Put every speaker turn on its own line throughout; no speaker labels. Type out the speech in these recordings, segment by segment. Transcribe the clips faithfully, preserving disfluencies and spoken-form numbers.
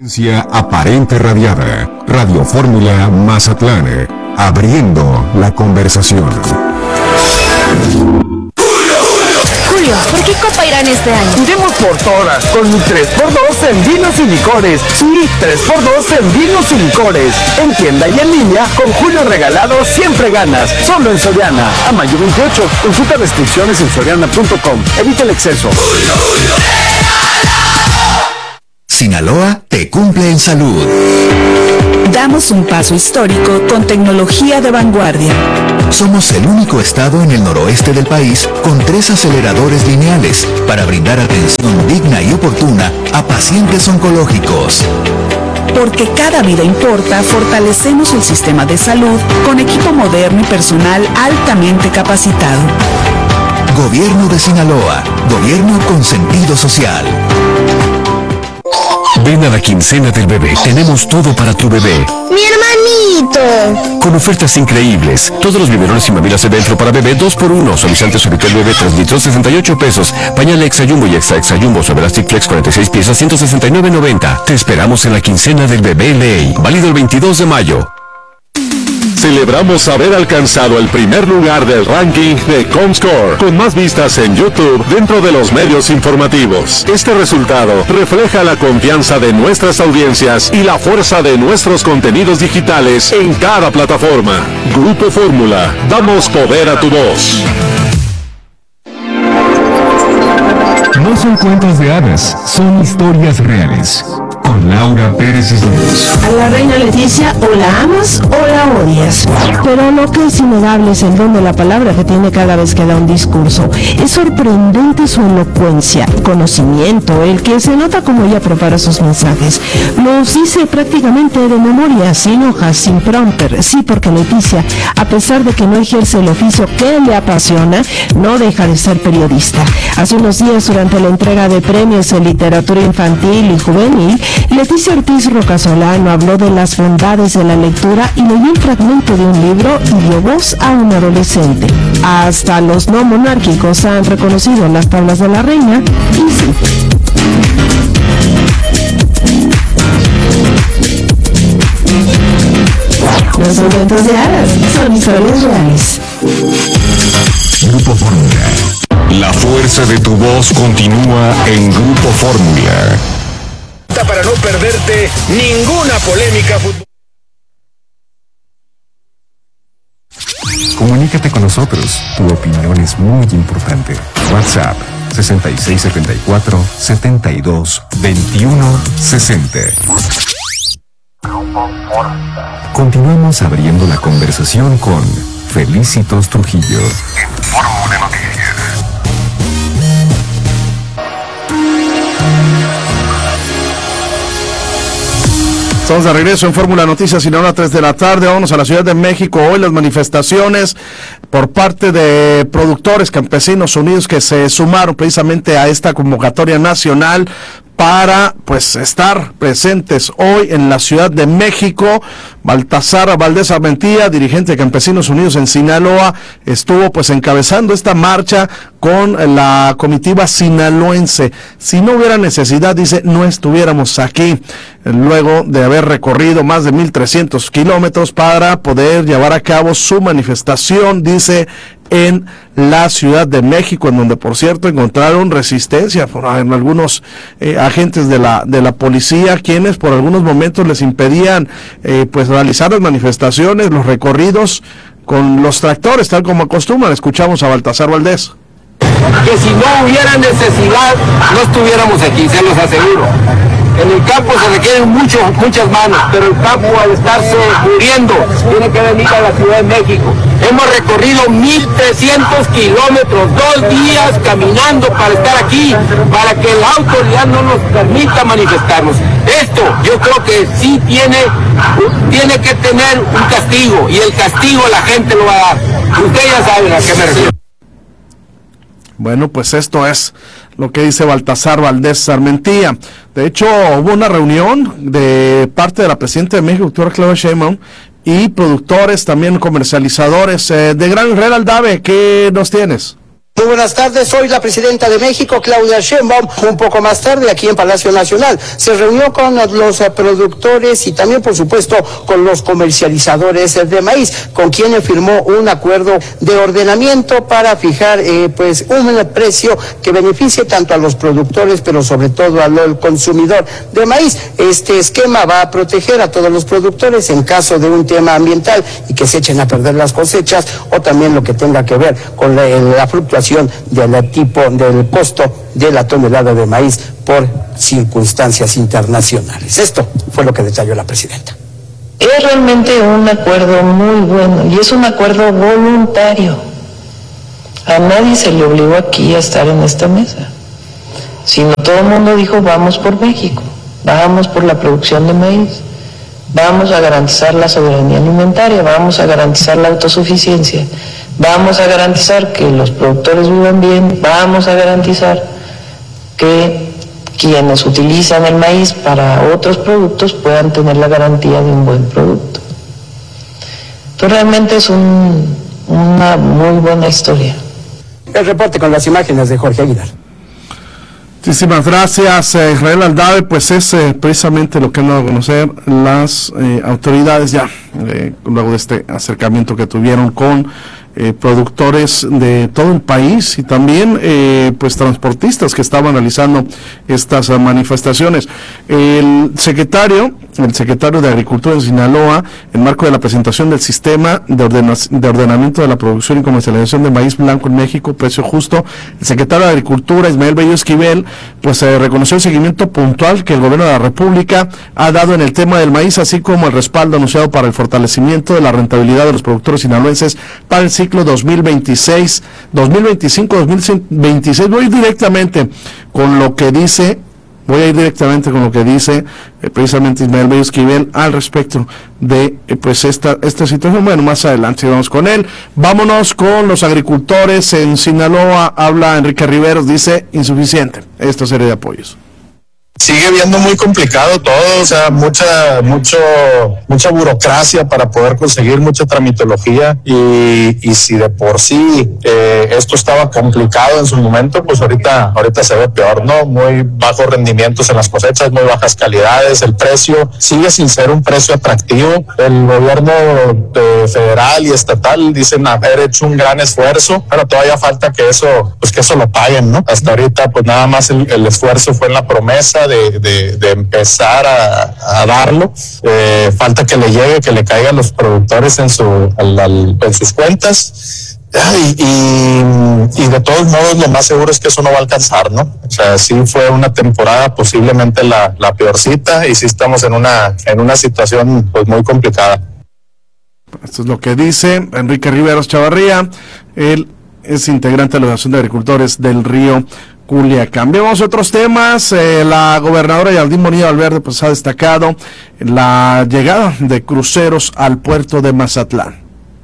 Aparente radiada. Radio Fórmula Mazatlán. Abriendo la conversación.
Julio, ¿por qué Copa Irán este año?
Iremos por todas, con mi tres por dos en vinos y licores. Sí, tres por dos en vinos y licores. En tienda y en línea, con Julio regalado siempre ganas. Solo en Soriana. A mayo veintiocho. Consulta restricciones en soriana punto com. Evita el exceso. Julio, Julio.
Sinaloa te cumple en salud.
Damos un paso histórico con tecnología de vanguardia.
Somos el único estado en el noroeste del país con tres aceleradores lineales para brindar atención digna y oportuna a pacientes oncológicos.
Porque cada vida importa, fortalecemos el sistema de salud con equipo moderno y personal altamente capacitado.
Gobierno de Sinaloa. Gobierno con sentido social.
Ven a la quincena del bebé. Tenemos todo para tu bebé.
¡Mi hermanito!
Con ofertas increíbles. Todos los biberones y mamilas de dentro para bebé dos por uno. Suavizante Suavitel bebé tres litros sesenta y ocho pesos. Pañal Extra Jumbo y Extra Extra Jumbo sobre Elastic Flex cuarenta y seis piezas ciento sesenta y nueve noventa. Te esperamos en la quincena del bebé Ley. Válido el veintidós de mayo.
Celebramos haber alcanzado el primer lugar del ranking de Comscore, con más vistas en YouTube dentro de los medios informativos. Este resultado refleja la confianza de nuestras audiencias y la fuerza de nuestros contenidos digitales en cada plataforma. Grupo Fórmula, damos poder a tu voz.
No son cuentos de hadas, son historias reales. Con Laura Pérez Cisneros.
A la reina Leticia o la amas o la odias. Pero lo que es innegable es el don de la palabra que tiene cada vez que da un discurso. Es sorprendente su elocuencia, conocimiento, el que se nota como ella prepara sus mensajes. Los dice prácticamente de memoria, sin hojas, sin prompter. Sí, porque Leticia, a pesar de que no ejerce el oficio que le apasiona, no deja de ser periodista. Hace unos días, durante la entrega de premios en literatura infantil y juvenil, Leticia Ortiz Rocasolano habló de las bondades de la lectura y leyó un fragmento de un libro y dio voz a un adolescente. Hasta los no monárquicos han reconocido las tablas de la reina y sí. Los momentos de hadas son historias reales.
Grupo Fórmula.
La fuerza de tu voz continúa en Grupo Fórmula.
Para no perderte ninguna polémica fútbol.
Comunícate con nosotros. Tu opinión es muy importante. WhatsApp sesenta y seis setenta y cuatro setenta y dos veintiuno sesenta. Continuamos abriendo la conversación con Felicitos Trujillo. En Fórmula Noticias.
Estamos de regreso en Fórmula Noticias, Sinaloa, tres de la tarde. Vamos a la Ciudad de México. Hoy las manifestaciones por parte de productores campesinos unidos que se sumaron precisamente a esta convocatoria nacional para pues estar presentes hoy en la Ciudad de México. Baltasar Valdés Armentía, dirigente de Campesinos Unidos en Sinaloa, estuvo pues encabezando esta marcha con la comitiva sinaloense. Si no hubiera necesidad, dice, no estuviéramos aquí, luego de haber recorrido más de mil trescientos kilómetros para poder llevar a cabo su manifestación, dice, en la Ciudad de México, en donde, por cierto, encontraron resistencia por en algunos eh, agentes de la de la policía, quienes por algunos momentos les impedían eh, pues realizar las manifestaciones, los recorridos con los tractores, tal como acostumbran. Escuchamos a Baltasar Valdés.
Que si no hubiera necesidad, no estuviéramos aquí, se los aseguro. En el campo se requieren mucho, muchas manos, pero el campo, al estarse muriendo, tiene que venir a la Ciudad de México. Hemos recorrido mil trescientos kilómetros, dos días caminando para estar aquí, para que la autoridad no nos permita manifestarnos. Esto yo creo que sí tiene, tiene que tener un castigo, y el castigo la gente lo va a dar. Ustedes ya saben a qué me refiero.
Bueno, pues esto es lo que dice Baltasar Valdés Armentía. De hecho, hubo una reunión de parte de la presidenta de México, doctora Claudia Sheinbaum, y productores, también comercializadores. Eh, de Gran Herrera Aldave, ¿qué nos tienes?
Muy buenas tardes, soy la presidenta de México, Claudia Sheinbaum. Un poco más tarde, aquí en Palacio Nacional, se reunió con los productores y también, por supuesto, con los comercializadores de maíz, con quienes firmó un acuerdo de ordenamiento para fijar eh, pues un precio que beneficie tanto a los productores, pero sobre todo al consumidor de maíz. Este esquema va a proteger a todos los productores en caso de un tema ambiental y que se echen a perder las cosechas, o también lo que tenga que ver con la, la fluctuación del tipo del costo de la tonelada de maíz por circunstancias internacionales. Esto fue lo que detalló la presidenta.
Es realmente un acuerdo muy bueno y es un acuerdo voluntario. A nadie se le obligó aquí a estar en esta mesa, sino todo el mundo dijo vamos por México, vamos por la producción de maíz, vamos a garantizar la soberanía alimentaria, vamos a garantizar la autosuficiencia, vamos a garantizar que los productores vivan bien, vamos a garantizar que quienes utilizan el maíz para otros productos puedan tener la garantía de un buen producto. Entonces realmente es un, una muy buena historia.
El reporte con las imágenes de Jorge Aguilar.
Muchísimas gracias, eh, Israel Aldave. Pues es eh, precisamente lo que han dado a conocer las eh, autoridades ya, eh, luego de este acercamiento que tuvieron con eh, productores de todo el país y también eh, pues transportistas que estaban realizando estas uh, manifestaciones. El secretario, el secretario de Agricultura en Sinaloa, en marco de la presentación del sistema de, ordena de ordenamiento de la producción y comercialización de maíz blanco en México, precio justo, el secretario de Agricultura, Ismael Bello Esquivel, pues eh, reconoció el seguimiento puntual que el gobierno de la República ha dado en el tema del maíz, así como el respaldo anunciado para el fortalecimiento de la rentabilidad de los productores sinaloenses para el ciclo dos mil veintiséis, dos mil veinticinco, dos mil veintiséis. Voy directamente con lo que dice, voy a ir directamente con lo que dice eh, precisamente Ismael Bello Esquivel al respecto de eh, pues esta esta situación. Bueno, más adelante vamos con él. Vámonos con los agricultores en Sinaloa. Habla Enrique Riveros, dice insuficiente esta serie de apoyos.
Sigue viendo muy complicado todo, o sea, mucha, mucho, mucha burocracia para poder conseguir mucha tramitología y, y si de por sí eh, esto estaba complicado en su momento, pues ahorita, ahorita se ve peor, ¿no? Muy bajos rendimientos en las cosechas, muy bajas calidades, el precio sigue sin ser un precio atractivo. El gobierno de federal y estatal dicen haber hecho un gran esfuerzo, pero todavía falta que eso, pues que eso lo paguen, ¿no? Hasta ahorita, pues nada más el, el esfuerzo fue en la promesa De, de, de empezar a, a darlo. Eh, falta que le llegue, que le caiga a los productores en, su, al, al, en sus cuentas. Y, y, y de todos modos lo más seguro es que eso no va a alcanzar, ¿no? O sea, sí fue una temporada posiblemente la, la peorcita y sí estamos en una, en una situación pues muy complicada.
Esto es lo que dice Enrique Riveros Chavarría. Él es integrante de la Asociación de Agricultores del Río Culiacán. Vemos otros temas. Eh, la gobernadora Yadín Bonilla Valverde pues ha destacado la llegada de cruceros al puerto de Mazatlán.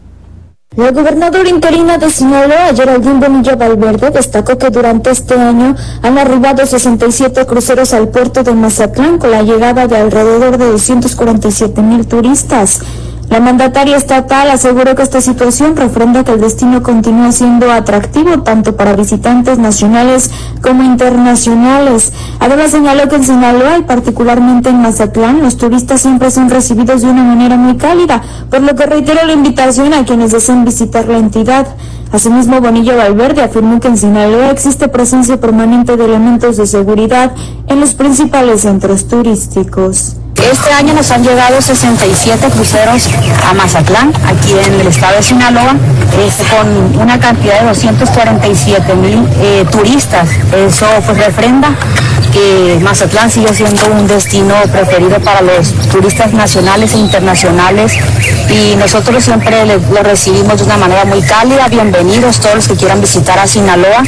La gobernadora interina de Sinaloa, Geraldine Bonilla Valverde, destacó que durante este año han arribado sesenta y siete cruceros al puerto de Mazatlán con la llegada de alrededor de doscientos cuarenta y siete mil turistas. La mandataria estatal aseguró que esta situación refrenda que el destino continúa siendo atractivo tanto para visitantes nacionales como internacionales. Además señaló que en Sinaloa y particularmente en Mazatlán los turistas siempre son recibidos de una manera muy cálida, por lo que reiteró la invitación a quienes deseen visitar la entidad. Asimismo, Bonilla Valverde afirmó que en Sinaloa existe presencia permanente de elementos de seguridad en los principales centros turísticos.
Este año nos han llegado sesenta y siete cruceros a Mazatlán, aquí en el estado de Sinaloa, es con una cantidad de doscientos cuarenta y siete mil eh, turistas. Eso pues refrenda que Mazatlán sigue siendo un destino preferido para los turistas nacionales e internacionales y nosotros siempre le, lo recibimos de una manera muy cálida. Bienvenidos todos los que quieran visitar a Sinaloa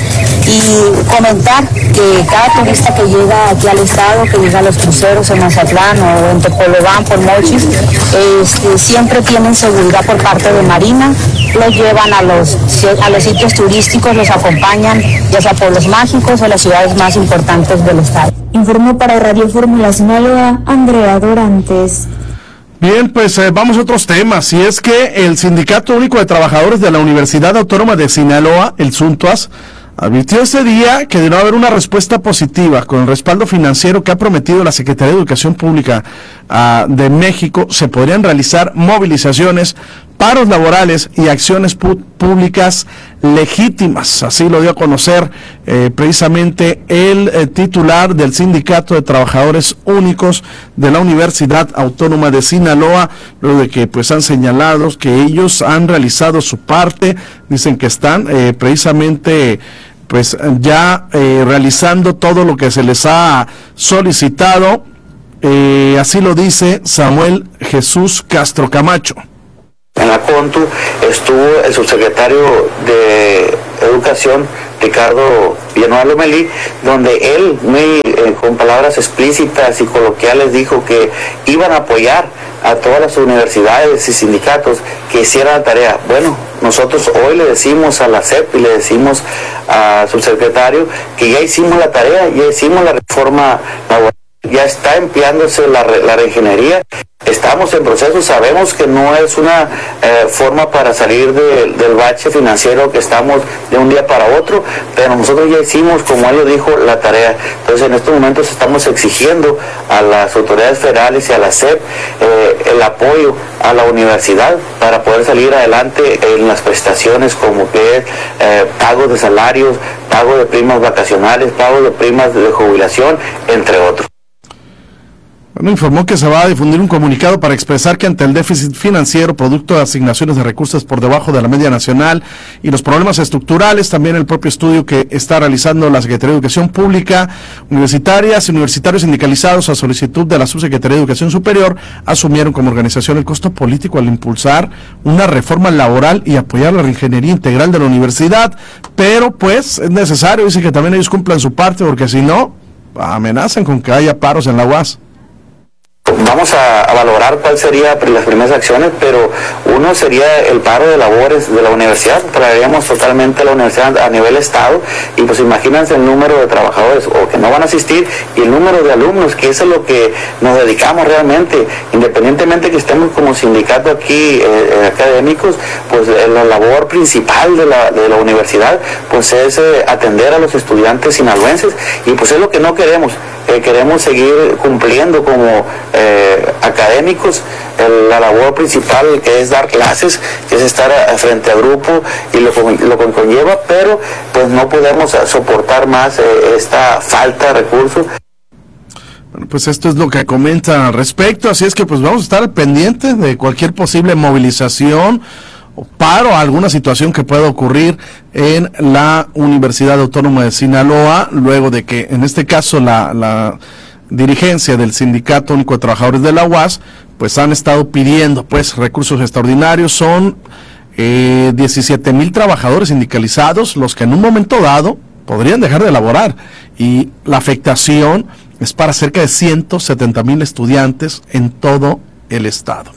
y comentar que cada turista que llega aquí al estado, que llega a los cruceros en Mazatlán o en Tepolobán, por Mochis, eh, siempre tienen seguridad por parte de Marina, los llevan a los, a los sitios turísticos, los acompañan ya sea pueblos mágicos o las ciudades más importantes del estado.
Informó para Radio Fórmula Sinaloa, Andrea Dorantes.
Bien, pues eh, vamos a otros temas. Y es que el Sindicato Único de Trabajadores de la Universidad Autónoma de Sinaloa, el SUNTUAS, advirtió este día que de no haber una respuesta positiva con el respaldo financiero que ha prometido la Secretaría de Educación Pública uh, de México, se podrían realizar movilizaciones, paros laborales y acciones pu- públicas legítimas. Así lo dio a conocer eh, precisamente el eh, titular del Sindicato de Trabajadores Únicos de la Universidad Autónoma de Sinaloa, luego de que pues han señalado que ellos han realizado su parte. Dicen que están eh, precisamente pues ya eh, realizando todo lo que se les ha solicitado. Eh, así lo dice Samuel Jesús Castro Camacho.
En la CONTU estuvo el subsecretario de Educación, Ricardo Villanueva Lomelí, donde él, muy, eh, con palabras explícitas y coloquiales, dijo que iban a apoyar a todas las universidades y sindicatos que hicieran la tarea. Bueno, nosotros hoy le decimos a la S E P y le decimos al subsecretario que ya hicimos la tarea, ya hicimos la reforma laboral, ya está empleándose la, la reingeniería. Estamos en proceso, sabemos que no es una eh, forma para salir de, del bache financiero que estamos de un día para otro, pero nosotros ya hicimos, como él lo dijo, la tarea. Entonces en estos momentos estamos exigiendo a las autoridades federales y a la S E P eh, el apoyo a la universidad para poder salir adelante en las prestaciones, como que es eh, pago de salarios, pago de primas vacacionales, pago de primas de jubilación, entre otros.
Bueno, informó que se va a difundir un comunicado para expresar que ante el déficit financiero producto de asignaciones de recursos por debajo de la media nacional y los problemas estructurales, también el propio estudio que está realizando la Secretaría de Educación Pública, universitarias y universitarios sindicalizados a solicitud de la Subsecretaría de Educación Superior asumieron como organización el costo político al impulsar una reforma laboral y apoyar la reingeniería integral de la universidad, pero pues es necesario, dice, que también ellos cumplan su parte, porque si no, amenazan con que haya paros en la U A S.
Vamos a, a valorar cuál sería las primeras acciones, pero uno sería el paro de labores de la universidad. Pararíamos totalmente la universidad a nivel estado, y pues imagínense el número de trabajadores o que no van a asistir y el número de alumnos, que eso es lo que nos dedicamos realmente, independientemente que estemos como sindicato aquí eh, académicos, pues eh, la labor principal de la, de la universidad pues es eh, atender a los estudiantes sinaloenses, y pues es lo que no queremos. Eh, queremos seguir cumpliendo como eh, académicos el, la labor principal, que es dar clases, que es estar a, a frente a grupo y lo, lo que conlleva, pero pues no podemos soportar más eh, esta falta de recursos.
Bueno, pues esto es lo que comenta al respecto, así es que pues vamos a estar al pendiente de cualquier posible movilización o paro, alguna situación que pueda ocurrir en la Universidad Autónoma de Sinaloa, luego de que en este caso la, la dirigencia del Sindicato Único de Trabajadores de la U A S pues han estado pidiendo pues recursos extraordinarios. Son eh, diecisiete mil trabajadores sindicalizados los que en un momento dado podrían dejar de laborar, y la afectación es para cerca de ciento setenta mil estudiantes en todo el estado.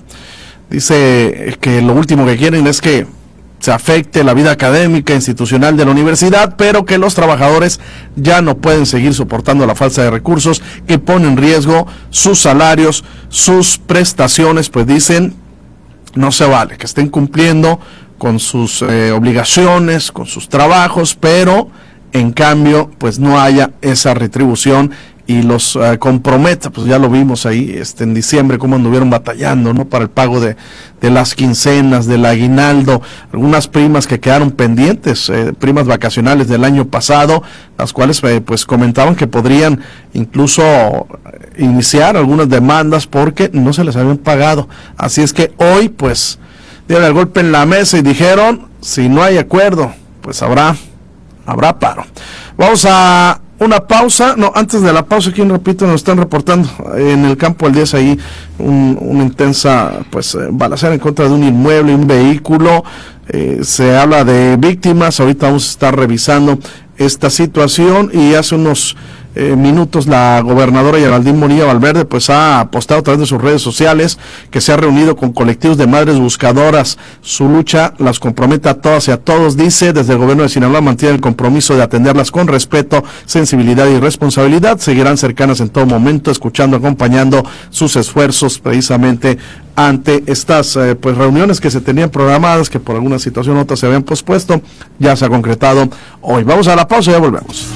Dice que lo último que quieren es que se afecte la vida académica institucional de la universidad, pero que los trabajadores ya no pueden seguir soportando la falta de recursos que pone en riesgo sus salarios, sus prestaciones. Pues dicen, no se vale que estén cumpliendo con sus eh, obligaciones, con sus trabajos, pero en cambio pues no haya esa retribución y los uh, comprometa. Pues ya lo vimos ahí este en diciembre cómo anduvieron batallando, ¿no?, para el pago de, de las quincenas, del aguinaldo, algunas primas que quedaron pendientes, eh, primas vacacionales del año pasado, las cuales eh, pues comentaban que podrían incluso iniciar algunas demandas porque no se les habían pagado. Así es que hoy pues dieron el golpe en la mesa y dijeron, si no hay acuerdo, pues habrá habrá paro. Vamos a una pausa. No, antes de la pausa, aquí un repito, nos están reportando en el campo al diez ahí un, una intensa pues eh, balacera en contra de un inmueble y un vehículo. Eh, se habla de víctimas. Ahorita vamos a estar revisando esta situación, y hace unos eh, minutos, la gobernadora Geraldine Bonilla Valverde pues ha apostado a través de sus redes sociales que se ha reunido con colectivos de madres buscadoras. Su lucha las compromete a todas y a todos, dice. Desde el gobierno de Sinaloa mantiene el compromiso de atenderlas con respeto, sensibilidad y responsabilidad. Seguirán cercanas en todo momento, escuchando, acompañando sus esfuerzos precisamente ante estas eh, pues reuniones que se tenían programadas, que por alguna situación u otra se habían pospuesto. Ya se ha concretado hoy. Vamos a la pausa y ya volvemos.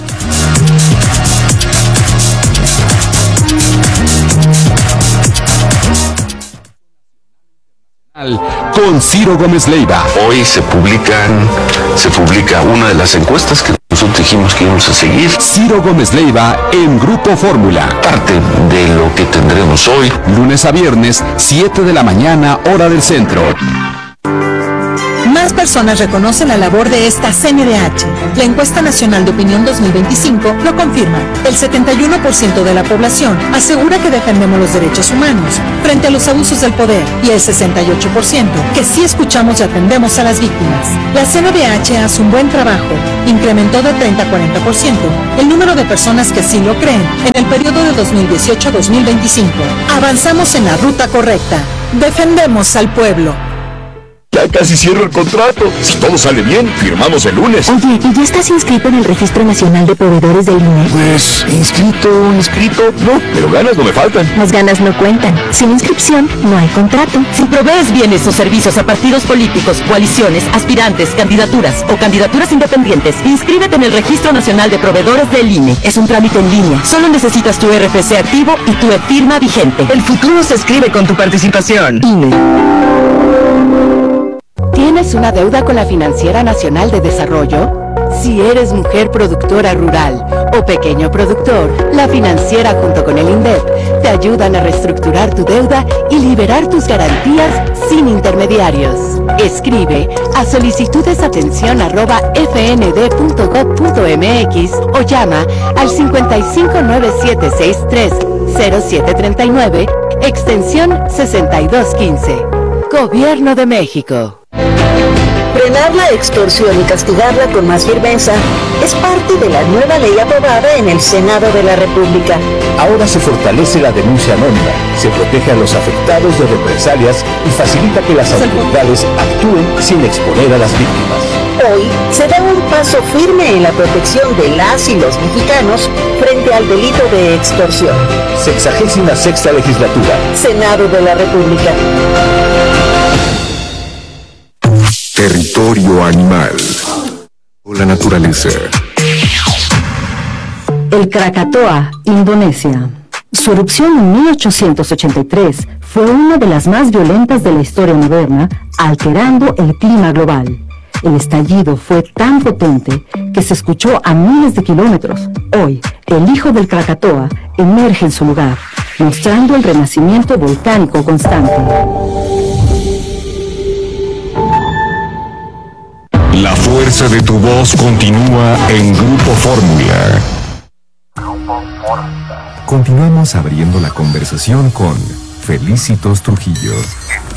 Con Ciro Gómez Leiva.
Hoy se publican, se publica una de las encuestas que nosotros dijimos que íbamos a seguir.
Ciro Gómez Leiva en Grupo Fórmula.
Parte de lo que tendremos hoy.
Lunes a viernes, siete de la mañana, hora del centro.
Más personas reconocen la labor de esta C N D H. La encuesta nacional de opinión dos mil veinticinco lo confirma. El setenta y uno por ciento de la población asegura que defendemos los derechos humanos frente a los abusos del poder y el sesenta y ocho por ciento que sí escuchamos y atendemos a las víctimas. La C N D H hace un buen trabajo. Incrementó de treinta a cuarenta por ciento el número de personas que sí lo creen en el periodo de dos mil dieciocho a dos mil veinticinco. Avanzamos en la ruta correcta. Defendemos al pueblo.
Ya casi cierro el contrato. Si todo sale bien, firmamos el lunes.
Oye, ¿y ya estás inscrito en el Registro Nacional de Proveedores del I N E?
Pues, inscrito, inscrito, no, pero ganas no me faltan.
Las ganas no cuentan. Sin inscripción, no hay contrato.
Si provees bienes o servicios a partidos políticos, coaliciones, aspirantes, candidaturas o candidaturas independientes, inscríbete en el Registro Nacional de Proveedores del I N E. Es un trámite en línea. Solo necesitas tu R F C activo y tu e-firma vigente. El futuro se escribe con tu participación. I N E.
¿Tienes una deuda con la Financiera Nacional de Desarrollo? Si eres mujer productora rural o pequeño productor, la Financiera junto con el INDEP te ayudan a reestructurar tu deuda y liberar tus garantías sin intermediarios. Escribe a solicitudesatención arroba f n d punto gov punto m x o llama al cincuenta y cinco nueve siete seis tres cero siete treinta y nueve, extensión sesenta y dos quince. Gobierno de México.
Frenar la extorsión y castigarla con más firmeza es parte de la nueva ley aprobada en el Senado de la República.
Ahora se fortalece la denuncia anónima, se protege a los afectados de represalias y facilita que las autoridades actúen sin exponer a las víctimas.
Hoy se da un paso firme en la protección de las y los mexicanos frente al delito de extorsión.
Sexagésima sexta legislatura.
Senado de la República.
Territorio animal. O la naturaleza.
El Krakatoa, Indonesia. Su erupción en mil ochocientos ochenta y tres fue una de las más violentas de la historia moderna, alterando el clima global. El estallido fue tan potente que se escuchó a miles de kilómetros. Hoy, el hijo del Krakatoa emerge en su lugar, mostrando el renacimiento volcánico constante.
La fuerza de tu voz continúa en Grupo Fórmula. Continuamos abriendo la conversación con Felicitos Trujillo.